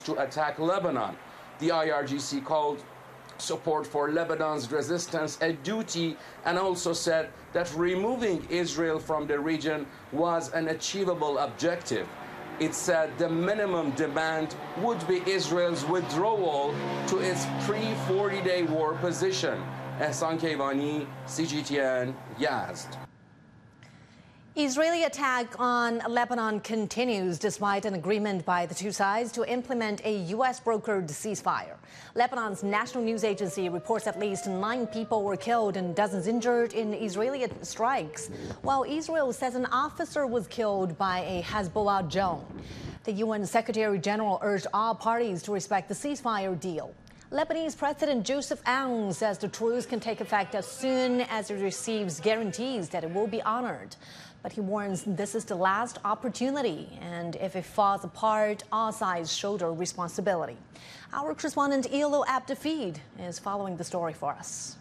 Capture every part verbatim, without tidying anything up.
to attack Lebanon. The I R G C called support for Lebanon's resistance a duty and also said that removing Israel from the region was an achievable objective. It said the minimum demand would be Israel's withdrawal to its pre-forty-day war position. Ehsan Kevani, C G T N, Yazd. Israeli attack on Lebanon continues despite an agreement by the two sides to implement a U S-brokered ceasefire. Lebanon's national news agency reports at least nine people were killed and dozens injured in Israeli strikes, while Israel says an officer was killed by a Hezbollah drone. The U N Secretary General urged all parties to respect the ceasefire deal. Lebanese President Joseph Aoun says the truce can take effect as soon as it receives guarantees that it will be honored. But he warns this is the last opportunity, and if it falls apart, all sides shoulder responsibility. Our correspondent Ilo Abdafid is following the story for us.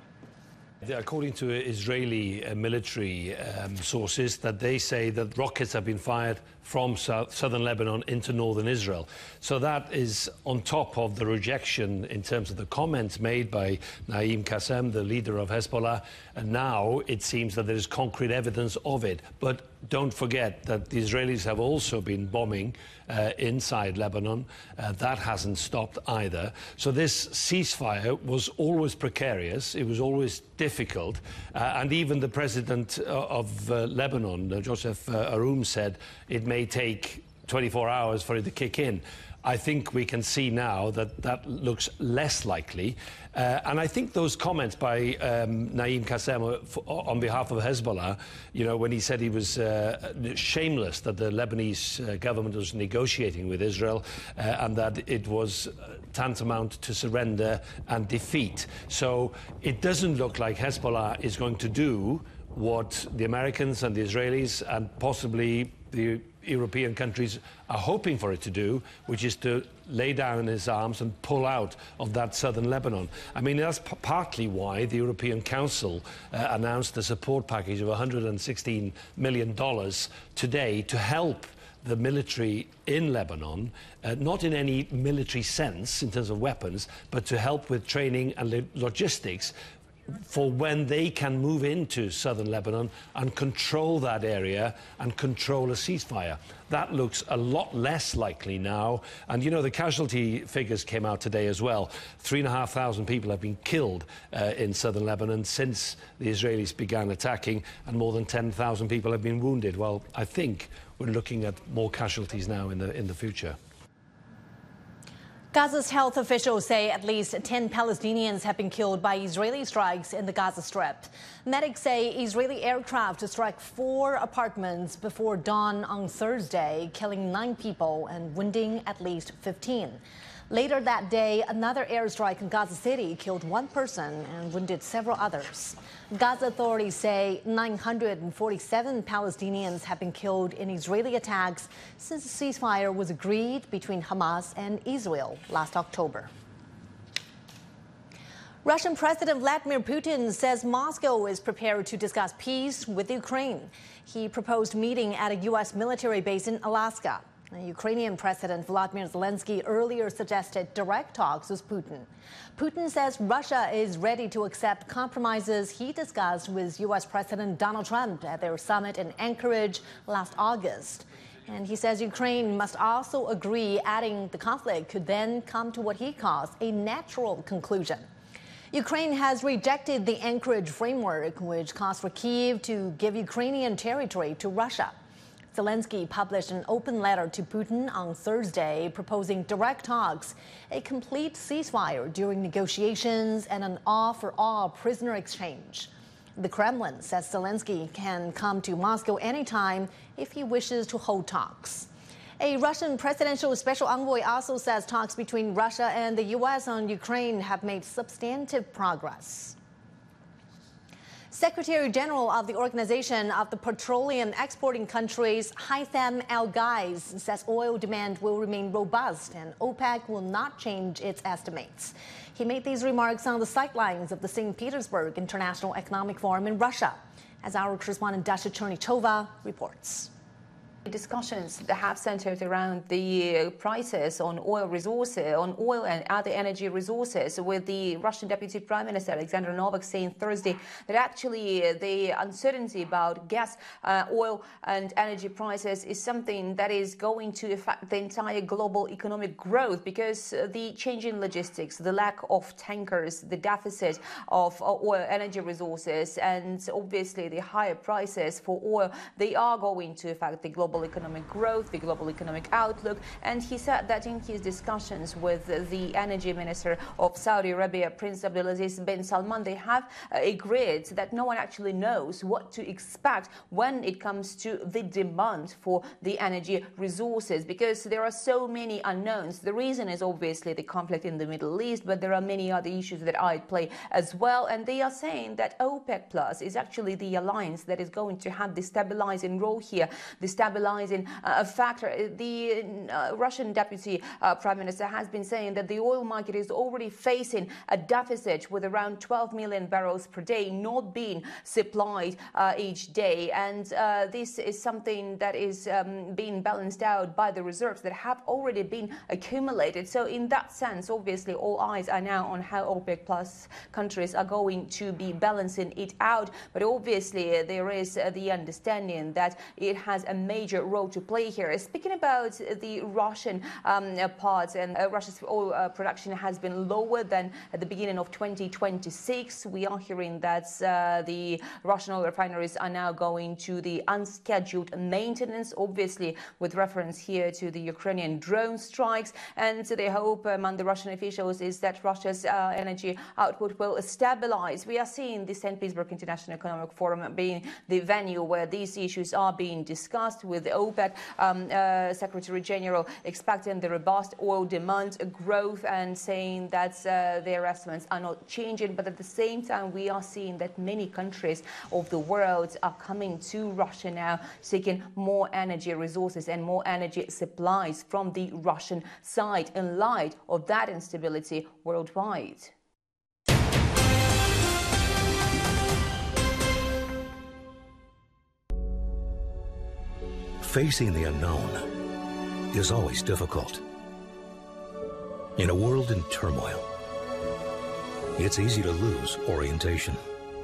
According to Israeli uh, military um, sources, that they say that rockets have been fired from south, southern Lebanon into northern Israel. So that is on top of the rejection in terms of the comments made by Naim Qassem, the leader of Hezbollah. And now it seems that there is concrete evidence of it. But don't forget that the Israelis have also been bombing uh, inside Lebanon. Uh, that hasn't stopped either. So this ceasefire was always precarious. It was always difficult. Uh, and even the president of uh, Lebanon, uh, Joseph uh, Aoun, said it may take twenty-four hours for it to kick in. I think we can see now that that looks less likely. Uh, and I think those comments by um, Naim Qassem on behalf of Hezbollah, you know, when he said he was uh, shameless that the Lebanese uh, government was negotiating with Israel uh, and that it was tantamount to surrender and defeat. So it doesn't look like Hezbollah is going to do what the Americans and the Israelis and possibly the European countries are hoping for it to do, which is to lay down its arms and pull out of that southern Lebanon. I mean, that's p partly why the European Council uh, announced a support package of one hundred sixteen million dollars today to help the military in Lebanon, uh, not in any military sense in terms of weapons, but to help with training and lo logistics for when they can move into southern Lebanon and control that area and control a ceasefire. That looks a lot less likely now. And, you know, the casualty figures came out today as well. Three and a half thousand people have been killed uh, in southern Lebanon since the Israelis began attacking, and more than ten thousand people have been wounded. Well, I think we're looking at more casualties now in the, in the future. Gaza's health officials say at least ten Palestinians have been killed by Israeli strikes in the Gaza Strip. Medics say Israeli aircraft struck four apartments before dawn on Thursday, killing nine people and wounding at least fifteen. Later that day, another airstrike in Gaza City killed one person and wounded several others. Gaza authorities say nine hundred forty-seven Palestinians have been killed in Israeli attacks since the ceasefire was agreed between Hamas and Israel last October. Russian President Vladimir Putin says Moscow is prepared to discuss peace with Ukraine. He proposed meeting at a U S military base in Alaska. Ukrainian President Volodymyr Zelensky earlier suggested direct talks with Putin. Putin says Russia is ready to accept compromises he discussed with U S President Donald Trump at their summit in Anchorage last August. And he says Ukraine must also agree, adding the conflict could then come to what he calls a natural conclusion. Ukraine has rejected the Anchorage framework, which calls for Kyiv to give Ukrainian territory to Russia. Zelensky published an open letter to Putin on Thursday proposing direct talks, a complete ceasefire during negotiations, and an all-for-all prisoner exchange. The Kremlin says Zelensky can come to Moscow anytime if he wishes to hold talks. A Russian presidential special envoy also says talks between Russia and the U S on Ukraine have made substantive progress. Secretary General of the Organization of the Petroleum Exporting Countries, Haitham El-Ghais, says oil demand will remain robust and OPEC will not change its estimates. He made these remarks on the sidelines of the Saint Petersburg International Economic Forum in Russia, as our correspondent Dasha Chernychova reports. Discussions that have centered around the prices on oil resources, on oil and other energy resources, with the Russian Deputy Prime Minister Alexander Novak saying Thursday that actually the uncertainty about gas, uh, oil and energy prices is something that is going to affect the entire global economic growth, because the change in logistics, the lack of tankers, the deficit of oil energy resources, and obviously the higher prices for oil, they are going to affect the global economic growth, the global economic outlook. And he said that in his discussions with the energy minister of Saudi Arabia, Prince Abdulaziz bin Salman, they have agreed that no one actually knows what to expect when it comes to the demand for the energy resources, because there are so many unknowns. The reason is obviously the conflict in the Middle East, but there are many other issues that are at play as well. And they are saying that OPEC Plus is actually the alliance that is going to have the stabilizing role here, the stabilizing uh, factor. The uh, Russian Deputy uh, Prime Minister has been saying that the oil market is already facing a deficit with around twelve million barrels per day not being supplied uh, each day. And uh, this is something that is um, being balanced out by the reserves that have already been accumulated. So in that sense, obviously, all eyes are now on how OPEC Plus countries are going to be balancing it out. But obviously, uh, there is uh, the understanding that it has a major role to play here. Speaking about the Russian um, part, and uh, Russia's oil uh, production has been lower than at the beginning of twenty twenty-six. We are hearing that uh, the Russian oil refineries are now going to the unscheduled maintenance, obviously with reference here to the Ukrainian drone strikes. And the hope among the Russian officials is that Russia's uh, energy output will stabilize. We are seeing the Saint Petersburg International Economic Forum being the venue where these issues are being discussed, with the OPEC um, uh, Secretary General expecting the robust oil demand growth and saying that uh, their estimates are not changing. But at the same time, we are seeing that many countries of the world are coming to Russia now, seeking more energy resources and more energy supplies from the Russian side in light of that instability worldwide. Facing the unknown is always difficult. In a world in turmoil, it's easy to lose orientation.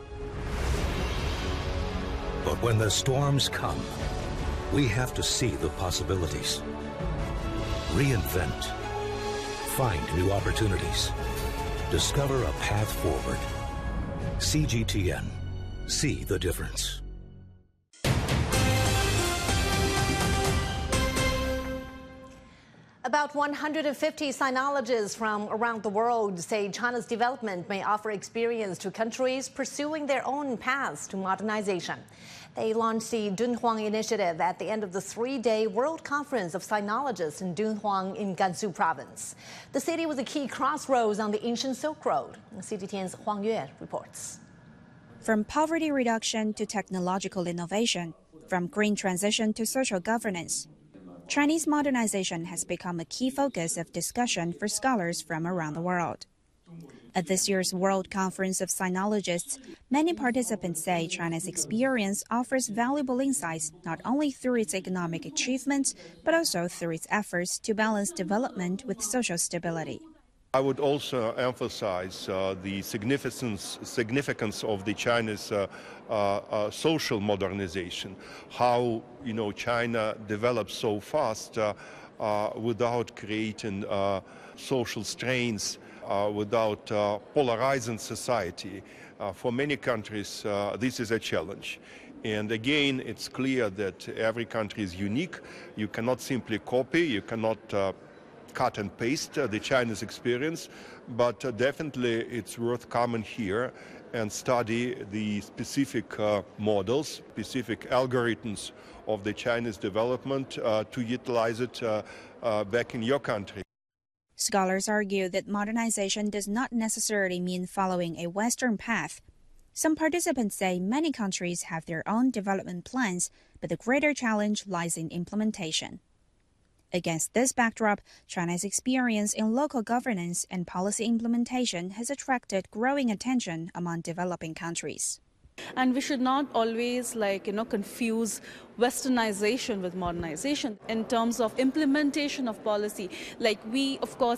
But when the storms come, we have to see the possibilities, reinvent, find new opportunities, discover a path forward. C G T N. See the difference. About one hundred fifty sinologists from around the world say China's development may offer experience to countries pursuing their own paths to modernization. They launched the Dunhuang Initiative at the end of the three-day World Conference of Sinologists in Dunhuang in Gansu Province. The city was a key crossroads on the ancient Silk Road. C G T N's Huang Yue reports. From poverty reduction to technological innovation, from green transition to social governance, Chinese modernization has become a key focus of discussion for scholars from around the world. At this year's World Conference of Sinologists, many participants say China's experience offers valuable insights not only through its economic achievements, but also through its efforts to balance development with social stability. I would also emphasize uh, the significance, significance of the China's uh, uh, uh, social modernization, how you know China developed so fast uh, uh, without creating uh, social strains, uh, without uh, polarizing society. Uh, for many countries, uh, this is a challenge. And again, it's clear that every country is unique. You cannot simply copy, you cannot uh, cut and paste uh, the Chinese experience, but uh, definitely it's worth coming here and study the specific uh, models, specific algorithms of the Chinese development uh, to utilize it uh, uh, back in your country. Scholars argue that modernization does not necessarily mean following a Western path. Some participants say many countries have their own development plans, but the greater challenge lies in implementation. Against this backdrop, China's experience in local governance and policy implementation has attracted growing attention among developing countries. And we should not always, like, you know, confuse westernization with modernization in terms of implementation of policy. Like, we, of course,